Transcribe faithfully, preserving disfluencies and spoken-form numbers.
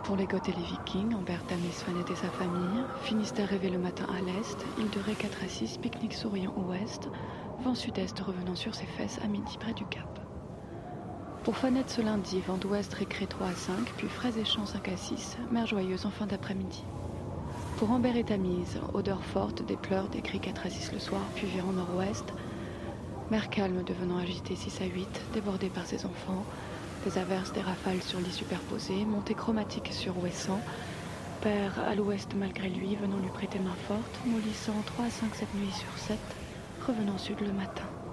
Pour les Goths et les Vikings, Ambert, Tamis, Svanet et sa famille, Finistère rêvé le matin à l'est, île de Ré quatre à six, pique-nique souriant au ouest, vent sud-est revenant sur ses fesses à midi près du Cap. Pour Fanette ce lundi, vent d'ouest récré trois à cinq, puis fraise et champs cinq à six, mer joyeuse en fin d'après-midi. Pour Ambert et Tamise, odeur forte, des pleurs, des cris quatre à six le soir, puis virant nord-ouest, mer calme devenant agitée six à huit, débordée par ses enfants, des averses, des rafales sur lit superposées, montée chromatique sur ouessant, père à l'ouest malgré lui, venant lui prêter main forte, mollissant trois à cinq cette nuit sur sept, revenant sud le matin.